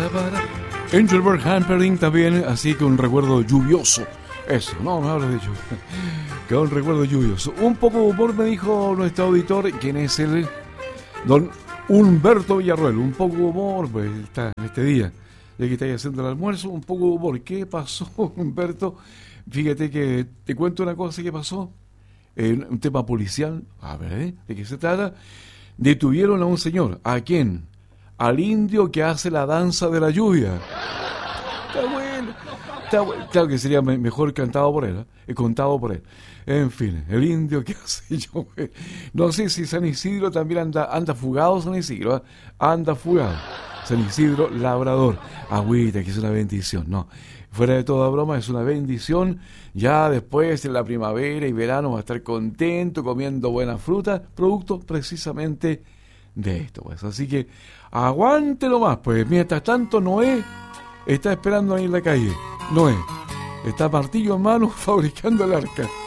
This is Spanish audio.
Engelbert Humperdinck también, así que un recuerdo lluvioso. Eso, no me hablas de lluvia. Que un recuerdo lluvioso. Un poco de humor, me dijo nuestro auditor, quien es el don Humberto Villarroel. Un poco de humor, pues está en este día, ya que estáis haciendo el almuerzo, un poco de humor. ¿Qué pasó, Humberto? Fíjate que te cuento una cosa que pasó. Un tema policial. A ver, ¿de qué se trata? Detuvieron a un señor. ¿A quién? Al indio que hace la danza de la lluvia. Está bueno. Claro que sería mejor cantado por él, contado por él. En fin, el indio que hace yo. No sé si San Isidro también anda fugado, San Isidro. Anda fugado. San Isidro Labrador. Agüita, que es una bendición. No, fuera de toda broma, es una bendición. Ya después, en la primavera y verano, va a estar contento comiendo buena fruta, producto precisamente de esto, pues. Así que aguante nomás, pues. Mientras tanto, Noé está esperando ahí en la calle. Noé está martillo en mano fabricando el arca.